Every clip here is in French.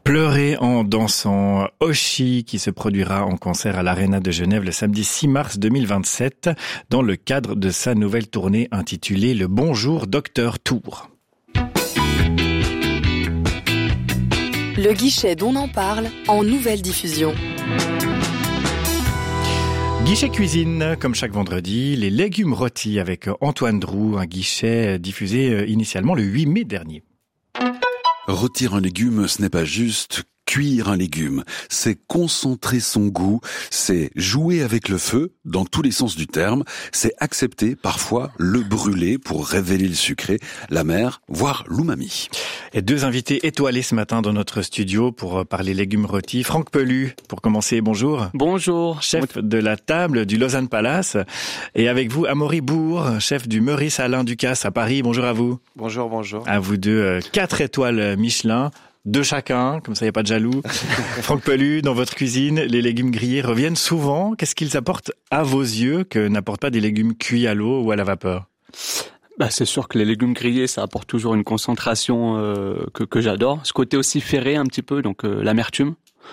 Pleurer en dansant, Oshi qui se produira en concert à l'Arena de Genève le samedi 6 mars 2027 dans le cadre de sa nouvelle tournée intitulée Le Bonjour Docteur Tour. Le guichet dont on en parle en nouvelle diffusion. Guichet cuisine, comme chaque vendredi, les légumes rôtis avec Antoine Drou, un guichet diffusé initialement le 8 mai dernier. Rôtir un légume, ce n'est pas juste cuire un légume, c'est concentrer son goût, c'est jouer avec le feu dans tous les sens du terme, c'est accepter parfois le brûler pour révéler le sucré, l'amer, voire l'umami. Et deux invités étoilés ce matin dans notre studio pour parler légumes rôtis. Franck Pellu, pour commencer, bonjour. Bonjour. Chef de la table du Lausanne Palace. Et avec vous, Amaury Bourg, chef du Meurice Alain Ducasse à Paris. Bonjour à vous. Bonjour, bonjour. À vous deux, 4 étoiles Michelin. 2 chacun, comme ça il n'y a pas de jaloux. Franck Pellu, dans votre cuisine, les légumes grillés reviennent souvent. Qu'est-ce qu'ils apportent à vos yeux que n'apportent pas des légumes cuits à l'eau ou à la vapeur ? C'est sûr que les légumes grillés, ça apporte toujours une concentration que j'adore. Ce côté aussi ferré un petit peu, donc l'amertume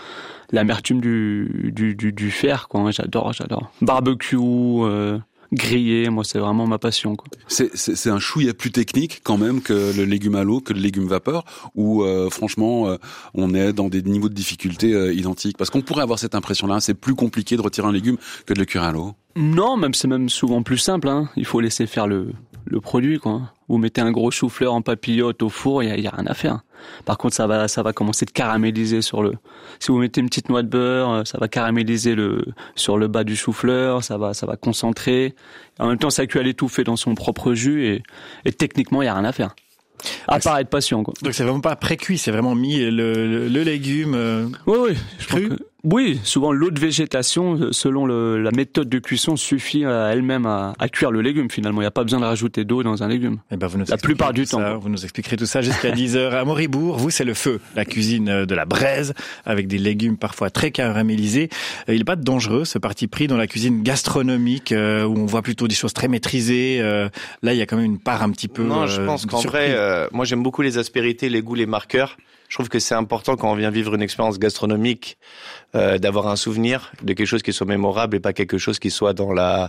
du fer, quoi. J'adore. Barbecue. Grillé, moi c'est vraiment ma passion, quoi. C'est un chouïa plus technique quand même que le légume à l'eau, que le légume vapeur, où franchement on est dans des niveaux de difficulté identiques. Parce qu'on pourrait avoir cette impression-là, c'est plus compliqué de retirer un légume que de le cuire à l'eau. Non, c'est même souvent plus simple, hein. Il faut laisser faire le produit, quoi. Vous mettez un gros chou-fleur en papillote au four, il y a rien à faire. Par contre, ça va commencer de caraméliser si vous mettez une petite noix de beurre, ça va caraméliser sur le bas du chou-fleur, ça va concentrer. En même temps, ça cuit à l'étouffée dans son propre jus et techniquement, il y a rien à faire. À part être patient, quoi. Donc c'est vraiment pas pré-cuit, c'est vraiment mis le légume Oui, cru. Oui, souvent l'eau de végétation, selon la méthode de cuisson, suffit à elle-même à cuire le légume finalement. Il n'y a pas besoin de rajouter d'eau dans un légume. La plupart du temps. Vous nous expliquerez tout ça jusqu'à 10h. Amaury Bourg, vous c'est le feu, la cuisine de la braise, avec des légumes parfois très caramélisés. Il n'est pas dangereux ce parti pris dans la cuisine gastronomique où on voit plutôt des choses très maîtrisées. Là, il y a quand même une part un petit peu. Non, je pense qu'en vrai, moi j'aime beaucoup les aspérités, les goûts, les marqueurs. Je trouve que c'est important quand on vient vivre une expérience gastronomique d'avoir un souvenir de quelque chose qui soit mémorable et pas quelque chose qui soit dans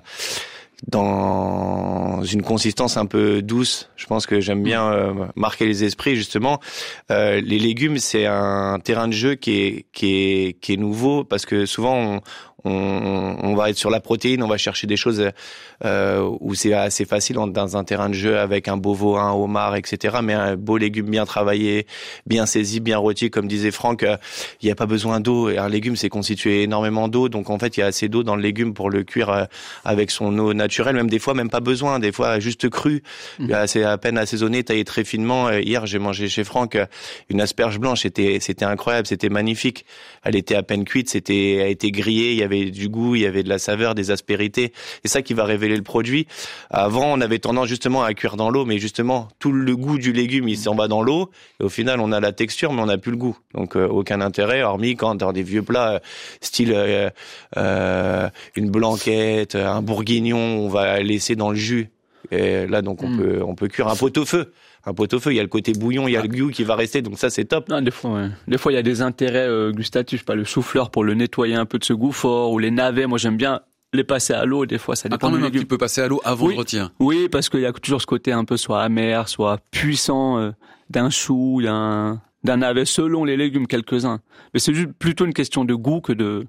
une consistance un peu douce. Je pense que j'aime bien marquer les esprits justement. Les légumes, c'est un terrain de jeu qui est nouveau parce que souvent on va être sur la protéine, on va chercher des choses où c'est assez facile dans un terrain de jeu avec un beau veau, un homard, etc. Mais un beau légume bien travaillé, bien saisi, bien rôti, comme disait Franck, il n'y a pas besoin d'eau. Et un légume, c'est constitué énormément d'eau, donc en fait, il y a assez d'eau dans le légume pour le cuire avec son eau naturelle. Même des fois, même pas besoin. Des fois, juste cru, c'est à peine assaisonné, taillé très finement. Hier, j'ai mangé chez Franck une asperge blanche. C'était incroyable, c'était magnifique. Elle était à peine cuite, elle a été grillée. Il y avait du goût, il y avait de la saveur, des aspérités. C'est ça qui va révéler le produit. Avant, on avait tendance justement à cuire dans l'eau, mais justement, tout le goût du légume, il s'en va dans l'eau. Et au final, on a la texture, mais on n'a plus le goût. Donc, aucun intérêt, hormis quand dans des vieux plats, style une blanquette, un bourguignon, on va laisser dans le jus. Et là, donc, on peut cuire un pot-au-feu. Un pot-au-feu, il y a le côté bouillon, il y a le goût qui va rester, donc ça c'est top. Non, des fois, il y a des intérêts gustatifs, pas le chou-fleur pour le nettoyer un peu de ce goût fort, ou les navets, moi j'aime bien les passer à l'eau, des fois ça dépend du légume. Tu peux passer à l'eau avant le rôtir. Oui, parce qu'il y a toujours ce côté un peu soit amer, soit puissant d'un chou, d'un navet, selon les légumes, quelques-uns. Mais c'est juste plutôt une question de goût que de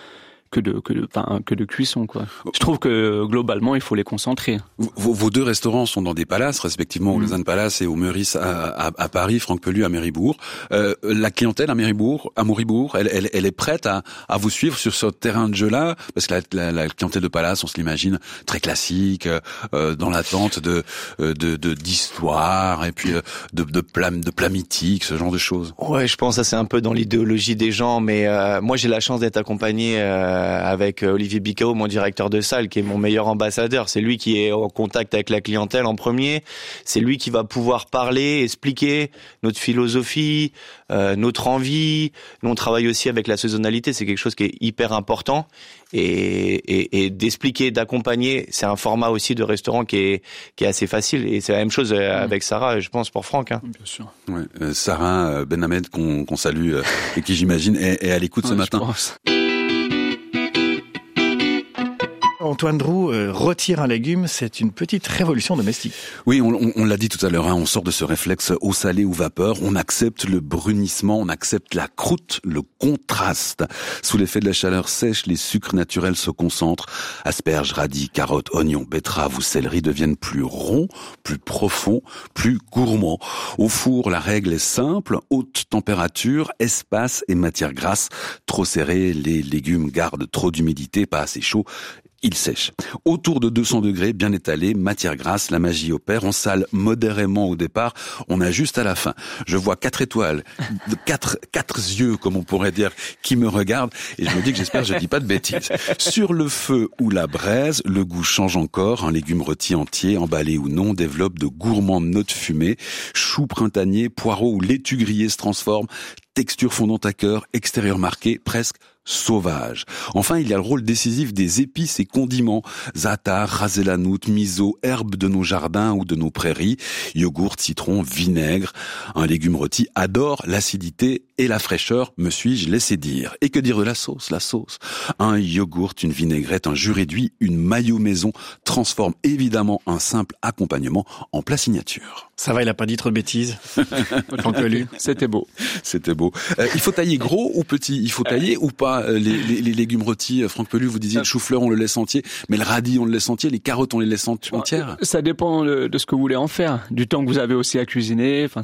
cuisson, quoi. Je trouve que globalement il faut les concentrer. Vos deux restaurants sont dans des palaces, respectivement au Lausanne Palace et au Meurice à Paris, Franck Pellu à Méribourg. La clientèle à Méribourg, elle est prête à vous suivre sur ce terrain de jeu-là, parce que la clientèle de Palace, on se l'imagine très classique, dans l'attente d'histoire et puis de plats mythiques, ce genre de choses. Ouais, je pense que ça c'est un peu dans l'idéologie des gens, mais moi j'ai la chance d'être accompagné avec Olivier Bicao, mon directeur de salle, qui est mon meilleur ambassadeur. C'est lui qui est en contact avec la clientèle en premier. C'est lui qui va pouvoir parler, expliquer notre philosophie, notre envie. Nous, on travaille aussi avec la saisonnalité. C'est quelque chose qui est hyper important. Et d'expliquer, d'accompagner, c'est un format aussi de restaurant qui est assez facile. Et c'est la même chose avec Sarah, je pense, pour Franck. Hein. Bien sûr. Ouais, Sarah Benhamed, qu'on salue, et qui j'imagine est à l'écoute ce matin. Antoine Droux, rôtir un légume, c'est une petite révolution domestique. Oui, on l'a dit tout à l'heure, on sort de ce réflexe eau salée ou vapeur, on accepte le brunissement, on accepte la croûte, le contraste. Sous l'effet de la chaleur sèche, les sucres naturels se concentrent. Asperges, radis, carottes, oignons, betteraves ou céleri deviennent plus ronds, plus profonds, plus gourmands. Au four, la règle est simple, haute température, espace et matière grasse. Trop serré, les légumes gardent trop d'humidité, pas assez chaud. Il sèche. Autour de 200 degrés, bien étalé, matière grasse, la magie opère. On sale modérément au départ, on ajuste à la fin. Je vois 4 étoiles, quatre yeux, comme on pourrait dire, qui me regardent, et je me dis que j'espère que je dis pas de bêtises. Sur le feu ou la braise, le goût change encore. Un légume rôti entier, emballé ou non, développe de gourmandes notes fumées. Choux printaniers, poireaux ou laitue grillée se transforment. Texture fondante à cœur, extérieur marqué, presque sauvage. Enfin, il y a le rôle décisif des épices et condiments. Za'atar, ras el hanout, miso, herbes de nos jardins ou de nos prairies, yogourt, citron, vinaigre. Un légume rôti adore l'acidité et la fraîcheur, me suis-je laissé dire. Et que dire de la sauce? Un yogourt, une vinaigrette, un jus réduit, une mayo maison transforme évidemment un simple accompagnement en plat signature. Ça va, il a pas dit trop de bêtises. C'était beau. C'était beau. Il faut tailler gros ou petit? Il faut tailler ou pas les légumes rôtis? Franck Pellu, vous disiez le chou-fleur on le laisse entier, mais le radis on le laisse entier, les carottes on les laisse entières? Ça dépend de ce que vous voulez en faire, du temps que vous avez aussi à cuisiner. Enfin,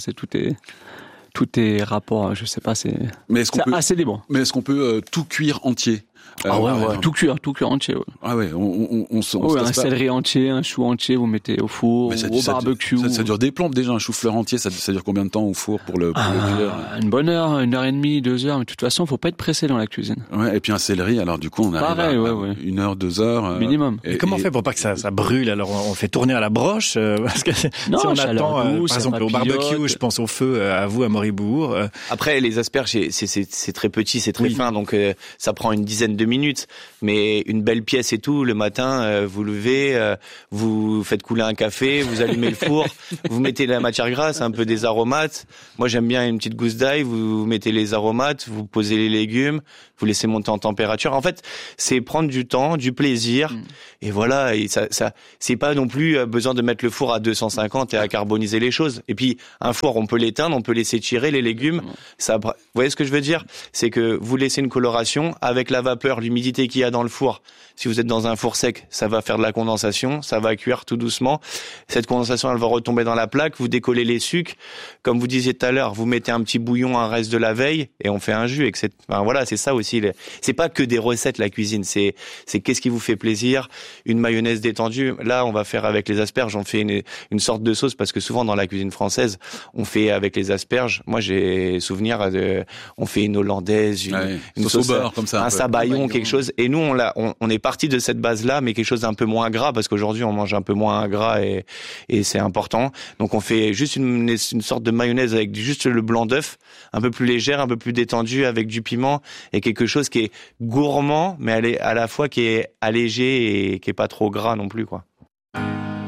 tout est rapport. Je sais pas, c'est assez libre. Mais est-ce qu'on peut tout cuire entier? Tout cuire entier. Ouais. Ah ouais, on un céleri entier, un chou entier, vous mettez au four, au barbecue. Ça dure des plombes déjà, un chou-fleur entier, ça dure combien de temps au four pour le cuire? Une bonne heure, 1h30, 2 heures, mais de toute façon, faut pas être pressé dans la cuisine. Ouais, et puis un céleri, alors du coup, on arrive à 1 heure, 2 heures. Minimum. Et comment on fait pour pas que ça brûle? Alors, on fait tourner à la broche, parce que si on attend, par exemple, au barbecue, je pense au feu, à vous, à Moribourg. Après, les asperges, c'est très petit, c'est très fin, donc ça prend une dizaine de minutes, mais une belle pièce et tout, le matin, vous levez, vous faites couler un café, vous allumez le four, vous mettez de la matière grasse, un peu des aromates. Moi, j'aime bien une petite gousse d'ail, vous mettez les aromates, vous posez les légumes, vous laissez monter en température. En fait, c'est prendre du temps, du plaisir, et voilà, et ça, c'est pas non plus besoin de mettre le four à 250 et à carboniser les choses. Et puis, un four, on peut l'éteindre, on peut laisser tirer les légumes. Ça, vous voyez ce que je veux dire? C'est que vous laissez une coloration avec la vapeur, l'humidité qu'il y a dans le four. Si vous êtes dans un four sec, ça va faire de la condensation, ça va cuire tout doucement. Cette condensation, elle va retomber dans la plaque, vous décollez les sucres. Comme vous disiez tout à l'heure, vous mettez un petit bouillon, un reste de la veille, et on fait un jus. Enfin, voilà, c'est ça aussi. C'est pas que des recettes, la cuisine. C'est qu'est-ce qui vous fait plaisir. Une mayonnaise détendue. Là, on va faire avec les asperges, on fait une sorte de sauce, parce que souvent dans la cuisine française, on fait avec les asperges. Moi, j'ai souvenir on fait une hollandaise, une sauce au beurre, comme ça, un sabayon, quelque chose. Et nous, on est parti de cette base-là, mais quelque chose d'un peu moins gras, parce qu'aujourd'hui, on mange un peu moins gras et c'est important. Donc, on fait juste une sorte de mayonnaise avec juste le blanc d'œuf, un peu plus légère, un peu plus détendue, avec du piment et quelque chose qui est gourmand, mais à la fois qui est allégé et qui est pas trop gras non plus, quoi.